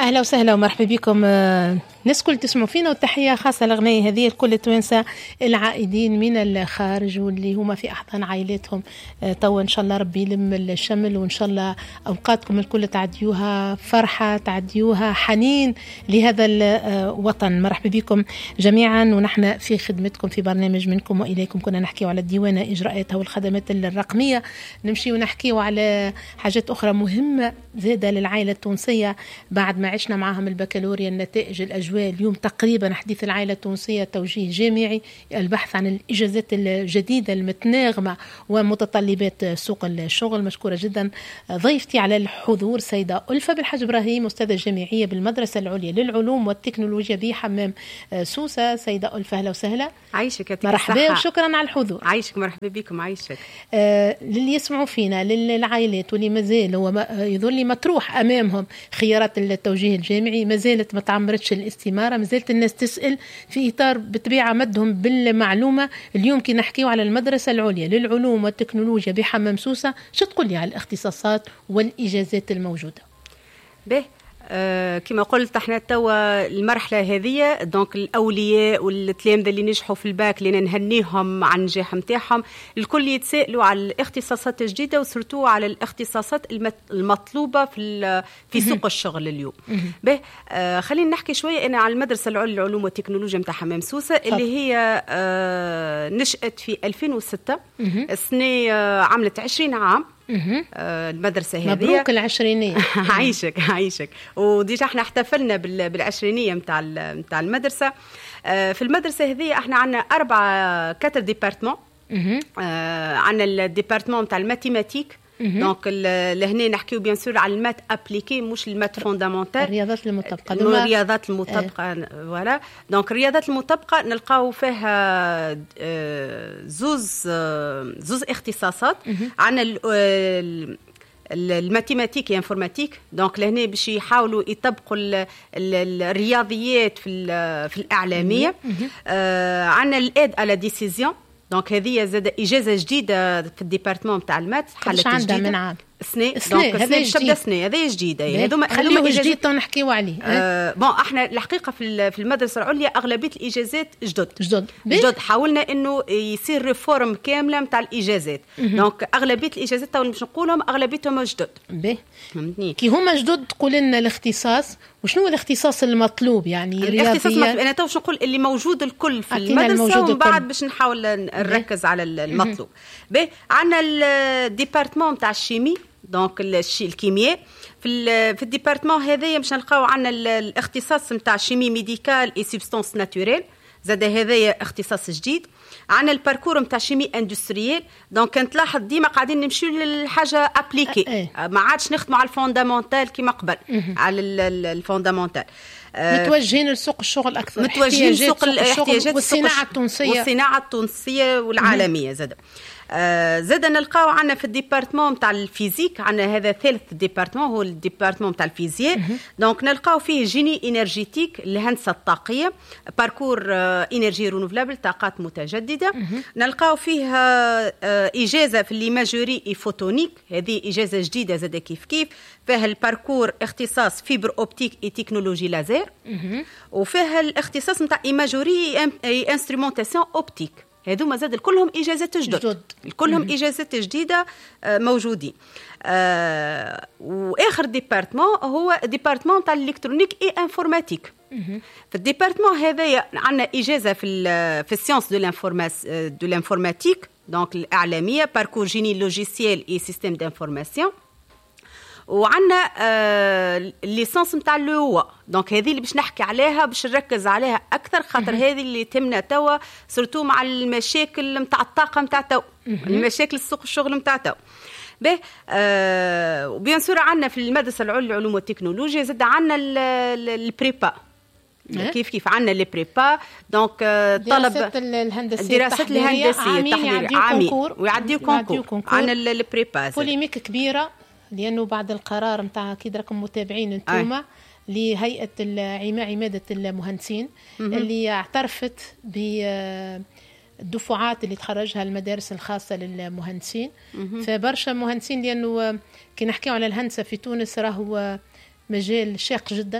أهلا وسهلا ومرحبا بكم ناس كل تسمعوا فينا، والتحية خاصة لغنية هذه لكل التوانسة العائدين من الخارج واللي هما في أحضان عائلاتهم. توا إن شاء الله ربي يلم الشمل، وإن شاء الله أوقاتكم الكل تعديوها فرحة، تعديوها حنين لهذا الوطن. مرحبا بكم جميعا، ونحن في خدمتكم في برنامج منكم وإليكم. كنا نحكيو على الديوانة إجراءاتها والخدمات الرقمية، نمشي ونحكيو على حاجات أخرى مهمة زادة للعائلة التونسية بعد ما عشنا معهم البكالوريا، النتائج، الأجواء. اليوم تقريبا حديث العائلة التونسية توجيه جامعي، البحث عن الإجازات الجديدة المتناغمة ومتطلبات سوق الشغل. مشكورة جدا ضيفتي على الحضور سيدة ألفة بالحاج إبراهيم، أستاذة جامعية بالمدرسة العليا للعلوم والتكنولوجيا بحمام سوسة. سيدة ألفة أهلا وسهلا. عايشك، مرحبا وشكرا على الحضور. عايشك، مرحبا بكم. عايشك. للي يسمعوا فينا، للعائلات واللي مازال هو يظل مطروح أمامهم خيارات التوجيه الجامعي، ما زالت ما تعمرتش الاستمارة، ما زالت الناس تسأل في إطار بطبيعة مدهم بالمعلومة. اليوم كي نحكيو على المدرسة العليا للعلوم والتكنولوجيا بحمام سوسة، شو تقول لي على الاختصاصات والإجازات الموجودة؟ به كما قلت احنا توا المرحله هذه دونك الاولياء والتلامذه اللي نجحوا في الباك اللي نهنيهم عن النجاح نتاعهم، الكل يتسائلوا على الاختصاصات الجديده وسرتو على الاختصاصات المطلوبه في سوق الشغل اليوم. به خلينا نحكي شويه انا على المدرسه العليا للعلوم والتكنولوجيا نتاع حمام سوسه اللي هي نشأت في 2006. السنه عملت 20 عام. المدرسة هذه مبروك العشرينية. عايشك. وديجا احنا احتفلنا بالعشرينية متاع المدرسة. في المدرسة هذه احنا عنا 4 ديبارتمون. عنا الديبارتمون متاع الماتيماتيك، دونك لهنا نحكيو بيان سور على المات ابليكي مش المات فوندامونتال، الرياضات المطبقه. الرياضات المطبقه فوالا. دونك الرياضات المطبقه نلقاو فيها زوز اختصاصات. عندنا الماتيماتيك انفورماتيك، دونك لهنا باش يحاولوا يطبقوا الرياضيات في الاعلاميه. عندنا الاد على ديسيزيون، دونك هذه زاد إجازة جديدة في الديبارتمون تاع المات. حالة عندها من عام سنة، دونك هذا جديد. هذا جديدة. هذوما جديد نحكيو عليه. بون احنا الحقيقة في المدرسة العليا أغلبية الإجازات جدد. حاولنا إنه يصير ريفورم كاملة متاع الإجازات. دونك أغلبية الإجازات تو باش نقولهم أغلبيتهم جدد. فهمتني كي هما جدد تقول لنا الاختصاص، وشنو الاختصاص المطلوب؟ يعني رياضيا أنا تو باش نقول اللي موجود الكل في المدرسة، ومن بعد باش نحاول نركز على المطلوب. عندنا الديبارتمون متاع الشيمي، دونك الكيمياء. في الديبارتمون هذايا باش نلقاو عندنا الاختصاص نتاع شيمي ميديكال اي سبستانس ناتوريل، زاد هذايا اختصاص جديد. عندنا الباركور نتاع شيمي اندستريال، دونك كنت لاحظ ديما قاعدين نمشيو للحاجه ابليكي، ما عادش نخدموا على الفوندامونتال كما قبل. على الفوندامونتال متوجهين لسوق الشغل اكثر، متوجهين لسوق الاحتياجات والصناعه التونسيه والعالميه. زاد نلقاو عنا في الديبارتمون تاع الفيزيك، عنا هذا ثالث ديبارتمون هو الديبارتمون تاع الفيزياء. دونك نلقاو فيه جيني انرجيتيك، الهندسه الطاقيه، باركور انرجي رونوفلابل، طاقات متجدده. نلقاو فيها اجازه في ليماجوري اي فوتونيك، هذه اجازه جديده زاد كيف فيها الباركور اختصاص فيبر اوبتيك اي تكنولوجي لازير، وفيها الاختصاص نتاع ايماجوري اي انسترومونتاسيون اوبتيك. هذوما زاد كلهم اجازات جدد. كلهم اجازات جديده موجودين. واخر ديبارتمون هو ديبارتمون تاع الالكترونيك اي انفورماتيك. في الديبارتمون هذايا عندنا اجازه في السيونس دو لانفورماتيك، دونك الاعلاميه، باركور جيني لوجيسيال اي سيستيم دانفورماسيون. وعندنا الليسانس نتاع اللوا، دونك هذه اللي باش نحكي عليها، باش نركز عليها اكثر، خاطر هذه اللي تمنا توا سورتو مع المشاكل نتاع الطاقه نتاع تو، المشاكل السوق الشغل نتاع تو. وبيان سور عندنا في المدرسه العليا للعلوم والتكنولوجيا زاد عندنا البريبا. كيف عندنا لي بريبا، دونك طلب الدراسات الهندسيه عامين ويعديو كونكور. عندنا البريبا بوليميك كبيره، لأنه بعد القرار متاع أكيد راكم متابعين انتوما لهيئة عمادة المهندسين اللي اعترفت بالدفعات اللي تخرجها المدارس الخاصة للمهندسين. فبرشا مهندسين، لأنه كي نحكيو على الهندسة في تونس راهو مجال شاق جدا،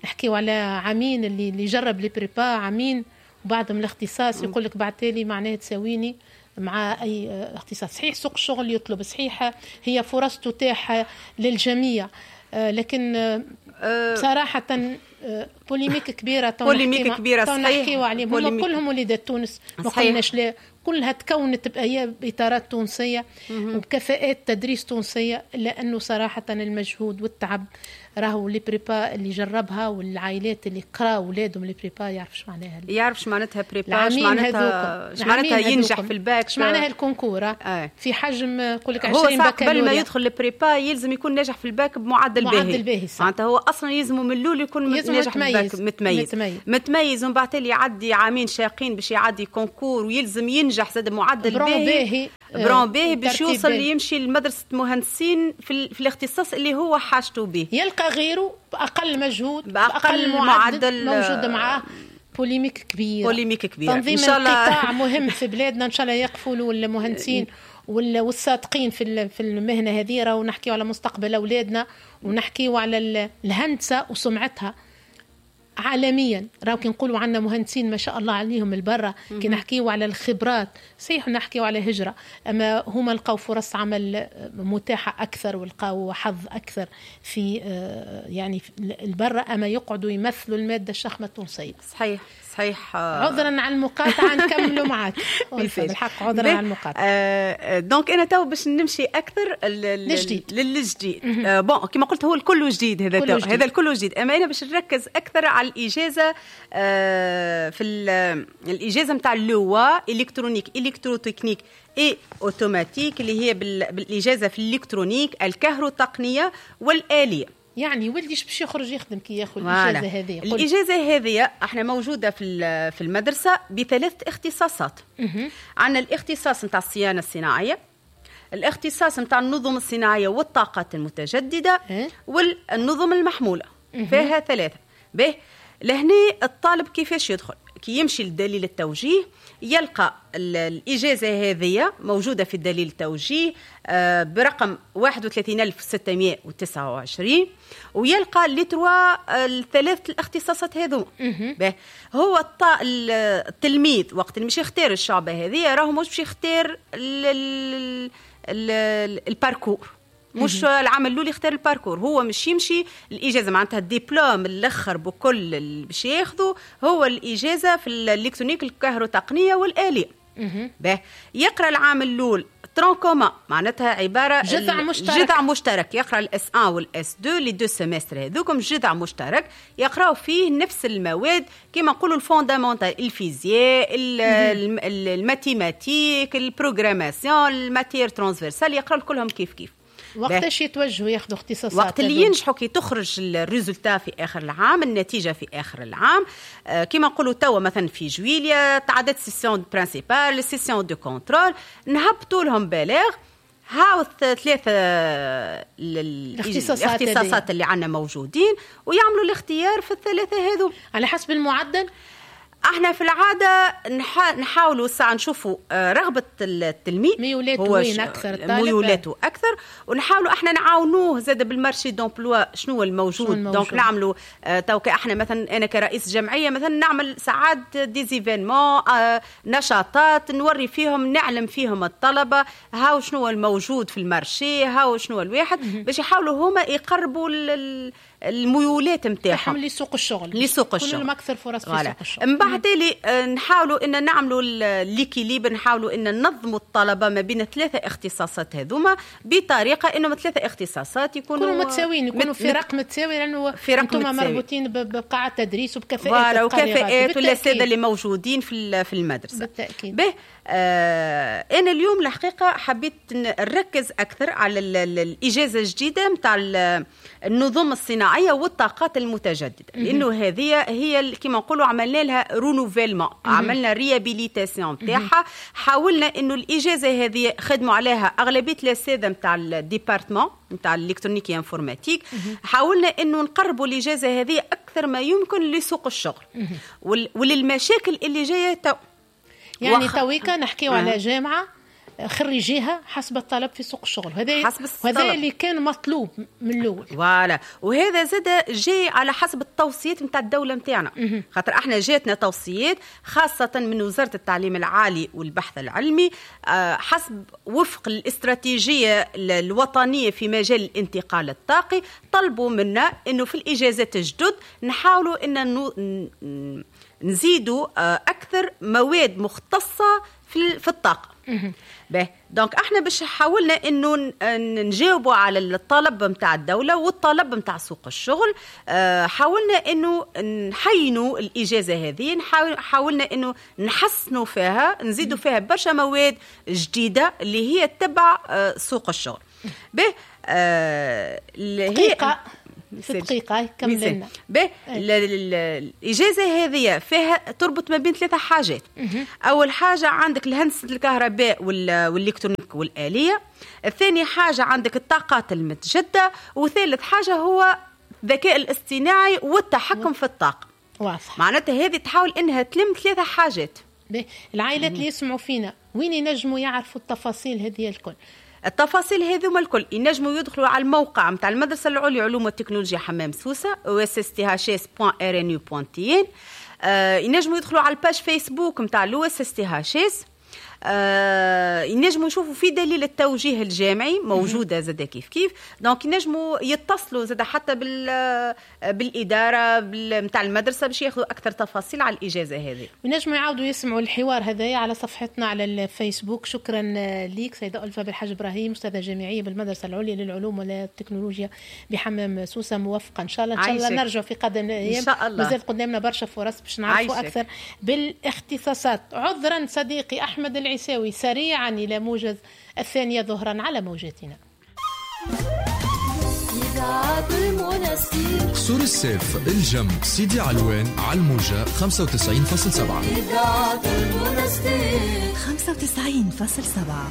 نحكيو على عامين اللي جرب لي بريبا عامين وبعدهم الاختصاص يقول لك بعد تالي معناه تساويني مع أي اختصاص. صحيح سوق الشغل يطلب، صحيح هي فرص تتاح للجميع، لكن بصراحة بوليميك كبيرة. بوليميك كبيرة صحيح. نحكيو عليهم هم كلهم وليدات تونس، ما قلناش لا، كلها تكونت بإطارات تونسية وبكفاءات تدريس تونسية، لأنه صراحة المجهود والتعب راهو لي بريبا اللي جربها والعائلات اللي قراوا ولادهم لي بريبا يعرفش معناها، يعرفش معناتها بريبا، معناتها ينجح في الباك، ايش معناها الكونكور في حجم قول لك 20 بكالوريا. قبل ما يدخل البريبا يلزم يكون ناجح في الباك بمعدل باهي، معناتها هو اصلا يلزم من الاول يكون ناجح في الباك متميز ومن بعد تالي يعدي عامين شاقين باش يعدي كونكور ويلزم ينجح زاد معدل باهي برون باهي باش يوصل يمشي لمدرسة مهندسين في الاختصاص اللي هو حاجته به، يلقى غيره بأقل مجهود بأقل معدل موجود معاه. بوليميك كبير تنظيم إن شاء الله. القطاع مهم في بلادنا، إن شاء الله يقفوا له المهندسين والصادقين في المهنة هذه. راهو نحكيو على مستقبل أولادنا ونحكيو على الهندسة وسمعتها عالميا. راهو كي نقولوا عنا مهندسين ما شاء الله عليهم البرة، كي نحكيو على الخبرات صحيح نحكيو على هجرة، أما هما لقوا فرص عمل متاحة أكثر ولقوا حظ أكثر في يعني البرة، أما يقعدوا يمثلوا المادة الشخمة التونسية. صحيح. عذرا على المقاطعة نكملوا معك بالحق، عذرا على المقاطعة. دونك أنا تو باش نمشي أكثر للجديد. بون كما قلت هو الكل جديد، هذا الكل جديد، أما أنا باش نركز أكثر على الإجازة في الإجازة متاع اللواء إلكتروتكنيك إي أوتوماتيك اللي هي بالإجازة في الإلكترونيك الكهروتقنية والآلية. يعني ولديش باش يخرج يخدم كي ياخذ الإجازة هذه؟ الإجازة هذه احنا موجودة في المدرسة بثلاث اختصاصات. عندنا الاختصاص نتاع الصيانة الصناعية، الاختصاص نتاع النظم الصناعية والطاقات المتجددة، والنظم المحمولة. فيها ثلاثة. به لهنا الطالب كيفاش يدخل؟ كي يمشي لدليل التوجيه يلقى الإجازة هذه موجودة في الدليل التوجيه برقم 31629 ويلقى الثلاث الاختصاصات هذو. هو التلميذ وقت اللي مش يختار الشعبة هذه راهو مش باش يختار الباركور، مش العمل له يختار الباركور، هو مش يمشي الإجازة معناتها الدبلوم الأخر بكل اللي باش ياخذه هو الإجازة في الإلكترونيك الكهروتقنية والآلية. يقرأ العام الأول ترونكوما معناتها عبارة جذع مشترك، يقرأ الأس 1 والأس 2 لي دو سيمستر هذوكم جذع مشترك يقرأوا فيه نفس المواد كما نقولوا الفوندامونتال، الفيزياء، الماتيماتيك، البروغراماسيون، الماتير ترانسفيرسال، يقرأوا كلهم كيف. وقتاش يتوجهوا ياخذوا اختصاصات؟ وقت اللي ينجحوا كي تخرج الريزولتا في اخر العام، النتيجه في اخر العام. كما نقولوا توا مثلا في جويليا تعدت سيسيون برينسيبال، سيسيون دو كونترول، نهبطوا لهم بلاغ هاو ثلاثه الاختصاصات اللي عندنا موجودين ويعملوا الاختيار في الثلاثه هذو على حسب المعدل. احنا في العاده نحاولوا ساعه نشوفوا رغبه التلميذ ميولاته اكثر ونحاولوا احنا نعاونوه زاد بالمارشي دومبلوا شنو الموجود. دونك نعملوا توكا احنا مثلا انا كرئيس جمعيه مثلا نعمل ساعات ديزيفينمون نشاطات نوري فيهم نعلم فيهم الطلبه هاو شنو الموجود في المارشي، هاو شنو الواحد باش يحاولوا هما يقربوا الميولات نتاعهم لسوق الشغل كلهم اكثر فرص في سوق الشغل. من بعد تالي نحاولوا ان نعملوا ليكيليبر، نحاولوا ان ننظموا الطلبه ما بين ثلاثه اختصاصات هذوما بطريقه انه ثلاثه اختصاصات يكونوا متساويين، يكونوا في رقم متساوي، لانه انتم مربوطين بقاعه تدريس وبكفاءات وكفاءات والاساتذه اللي موجودين في المدرسه بالتاكيد. انا اليوم الحقيقه حبيت نركز اكثر على الاجازه الجديده نتاع النظم الصناعيه والطاقات المتجدده، لانه هذه هي كما نقولوا عملنا لها رونوفيلمون، عملنا ريابيليتاسيون تاعها. حاولنا انه الاجازه هذه خدموا عليها اغلبيه الاساتذه نتاع الديبارتمون نتاع الالكترونيكي انفورماتيك، حاولنا انه نقربوا الاجازه هذه اكثر ما يمكن لسوق الشغل وللمشاكل اللي جايه يعني تويكا نحكيو على جامعه خريجيها حسب الطلب في سوق الشغل. هذا اللي كان مطلوب من الأول. فوالا، وهذا زاد جاي على حسب التوصيات نتاع الدولة نتاعنا، خاطر احنا جاتنا توصيات خاصة من وزارة التعليم العالي والبحث العلمي حسب وفق الاستراتيجية الوطنية في مجال الانتقال الطاقي. طلبوا منا انه في الإجازات الجدد نحاولوا ان نزيدوا أكثر مواد مختصة في الطاقة. دونك احنا باش حاولنا انه نجاوبوا على الطلب متاع الدولة والطلب متاع سوق الشغل. حاولنا انه نحينوا الإجازة هذه، حاولنا انه نحسنوا فيها، نزيدوا فيها برشا مواد جديدة اللي هي تبع سوق الشغل. في دقيقة كمل لنا. الإجازة هذه فيها تربط ما بين 3 حاجات. أول حاجة عندك الهندسة الكهرباء والإلكترونيك والآلية، الثاني حاجة عندك الطاقات المتجددة، وثالث حاجة هو الذكاء الاصطناعي والتحكم في الطاقة. واضح. معناتها هذه تحاول إنها تلم 3 حاجات. العائلات اللي يسمعوا فينا وين ينجموا يعرفوا التفاصيل هذه الكل؟ التفاصيل هذوما الكل ينجموا يدخلوا على الموقع متاع المدرسة العليا علوم والتكنولوجيا حمام سوسة osSTHS.rnu.tn. ينجموا يدخلوا على الباج فيسبوك متاع الOSSTHS. ينجموا يشوفوا في دليل التوجيه الجامعي موجودة زاد كيف. دونك ينجموا يتصلوا زاد حتى بالإدارة متاع المدرسة باش ياخذوا أكثر تفاصيل على الإجازة هذه. ينجموا يعاودوا يسمعوا الحوار هذا على صفحتنا على الفيسبوك. شكرا ليك سيدة ألفة بالحاج إبراهيم، أستاذة جامعية بالمدرسة العليا للعلوم والتكنولوجيا بحمام سوسة. موفقة إن شاء الله. إن شاء الله نرجع في قادم الأيام. مازال قدامنا برشا فرص باش نعرفوا أكثر بالاختصاصات. عذرا صديقي أحمد العيساوي، سريعا إلى موجز 2 ظهرا على موجاتنا. سور السيف الجم سيدي علوان على الموجة 95.7. 95.7.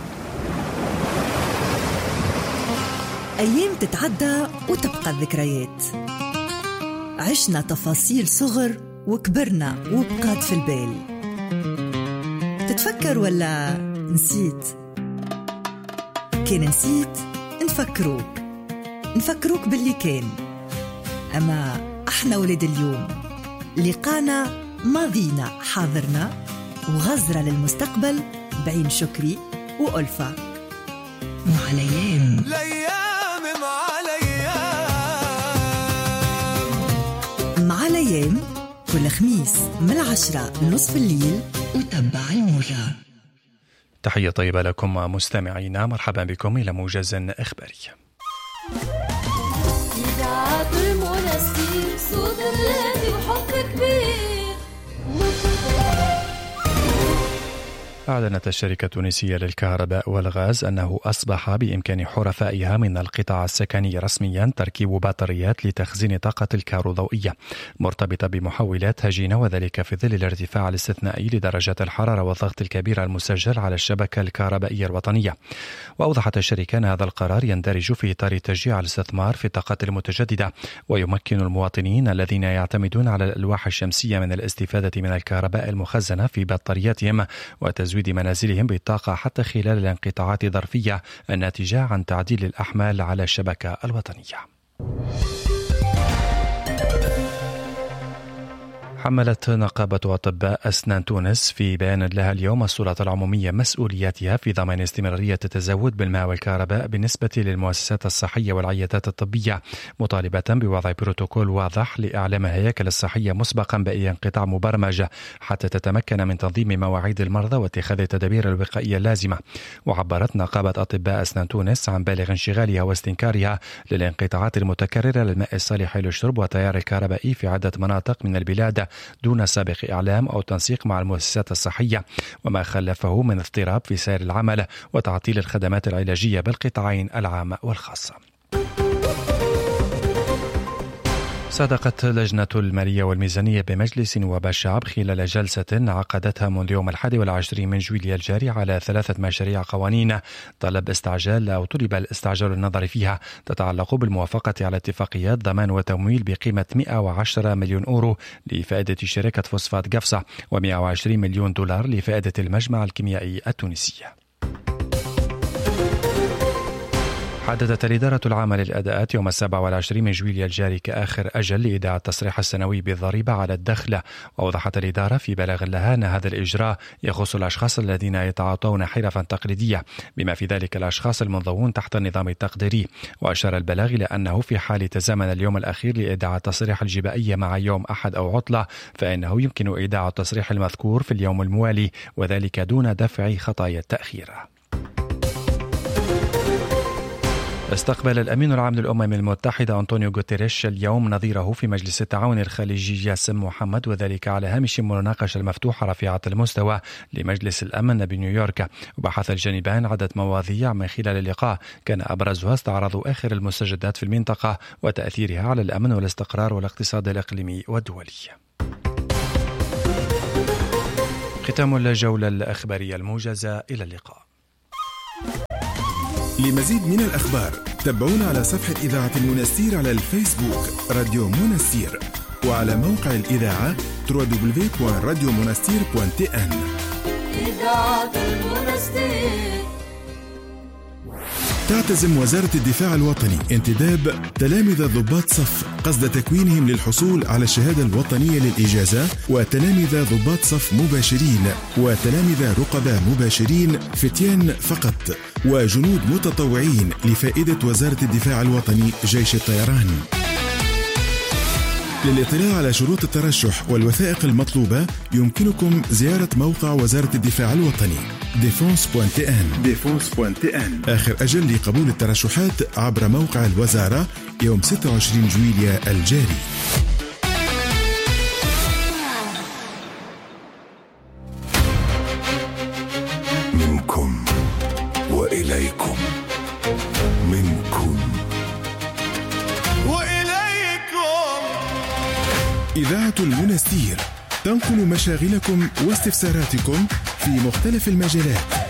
أيام تتعدى وتبقى الذكريات. عشنا تفاصيل صغر وكبرنا وبقات في البال. تتفكر ولا نسيت؟ كان نسيت نفكروك باللي كان. أما احنا ولد اليوم لقانا ماضينا حاضرنا وغزرة للمستقبل بعين شكري وألفة. مع الأيام مع الأيام كل خميس من 10 لنصف الليل وتبع الموجة. تحية طيبة لكم مستمعينا، مرحبا بكم إلى موجز إخباري. إذاعة المنستير صوت الراديو وحب كبير. أعلنت الشركة التونسية للكهرباء والغاز أنه أصبح بإمكان حرفائها من القطاع السكني رسميا تركيب بطاريات لتخزين طاقة الكهروضوئية مرتبطة بمحولات هجينة، وذلك في ظل الارتفاع الاستثنائي لدرجات الحرارة والضغط الكبير المسجل على الشبكة الكهربائية الوطنية. وأوضحت الشركة أن هذا القرار يندرج في إطار تشجيع الاستثمار في الطاقات المتجددة، ويمكن المواطنين الذين يعتمدون على الألواح الشمسية من الاستفادة من الكهرباء المخزنة في بطارياتهم وتزويد منازلهم بالطاقة حتى خلال الانقطاعات الظرفية الناتجة عن تعديل الأحمال على الشبكة الوطنية. حملت نقابة أطباء أسنان تونس في بيان لها اليوم السلطة العمومية مسؤولياتها في ضمان استمرارية التزود بالماء والكهرباء بالنسبة للمؤسسات الصحية والعيادات الطبية، مطالبة بوضع بروتوكول واضح لإعلام الهياكل الصحية مسبقا بأي انقطاع مبرمج حتى تتمكن من تنظيم مواعيد المرضى واتخاذ التدابير الوقائية اللازمة. وعبرت نقابة أطباء أسنان تونس عن بالغ انشغالها واستنكارها للانقطاعات المتكررة للماء الصالح للشرب والتيار الكهربائي في عدة مناطق من البلاد دون سابق إعلام أو تنسيق مع المؤسسات الصحية، وما خلفه من اضطراب في سير العمل وتعطيل الخدمات العلاجية بالقطاعين العام والخاص. صادقت لجنة المالية والميزانية بمجلس نواب الشعب خلال جلسة عقدتها منذ يوم 21 من جويلية الجاري على 3 مشاريع قوانين طلب الاستعجال النظر فيها تتعلق بالموافقة على اتفاقيات ضمان وتمويل بقيمة 110 مليون أورو لفائدة شركة فوسفات قفصة و120 مليون دولار لفائدة المجمع الكيميائي التونسي. حددت الإدارة العامة للأداءات يوم 27 من جويلية الجاري كآخر أجل لإيداع التصريح السنوي بالضريبة على الدخل. وأوضحت الإدارة في بلاغ لها أن هذا الإجراء يخص الأشخاص الذين يتعاطون حرفا تقليدية، بما في ذلك الأشخاص المنضوون تحت النظام التقديري. وأشار البلاغ إلى أنه في حال تزامن اليوم الأخير لإيداع التصريح الجبائي مع يوم أحد أو عطلة، فإنه يمكن إيداع التصريح المذكور في اليوم الموالي، وذلك دون دفع خطايا التأخير. استقبل الأمين العام للأمم المتحدة أنطونيو غوتيريش اليوم نظيره في مجلس التعاون الخليجي جاسم محمد، وذلك على هامش المناقشة المفتوحة رفيعة المستوى لمجلس الأمن بنيويورك. وبحث الجانبان عدة مواضيع من خلال اللقاء، كان أبرزها استعراض آخر المستجدات في المنطقة وتأثيرها على الأمن والاستقرار والاقتصاد الإقليمي والدولي. ختام الجولة الأخبارية الموجزة، إلى اللقاء. لمزيد من الأخبار تابعونا على صفحة إذاعة المنستير على الفيسبوك راديو منستير، وعلى موقع الإذاعة www.radiomonastir.tn. إذاعة المنستير. تعتزم وزارة الدفاع الوطني انتداب تلامذة ضباط صف قصد تكوينهم للحصول على الشهادة الوطنية للإجازة، وتلامذة ضباط صف مباشرين وتلامذة رقباء مباشرين فتيان فقط، وجنود متطوعين لفائدة وزارة الدفاع الوطني جيش الطيران. للاطلاع على شروط الترشح والوثائق المطلوبة يمكنكم زيارة موقع وزارة الدفاع الوطني défense.tn. آخر أجل لقبول الترشحات عبر موقع الوزارة يوم 26 جويلية الجاري. منكم وإليكم، منكم وإليكم. إذاعة المنستير تنقل مشاغلكم واستفساراتكم في مختلف المجالات.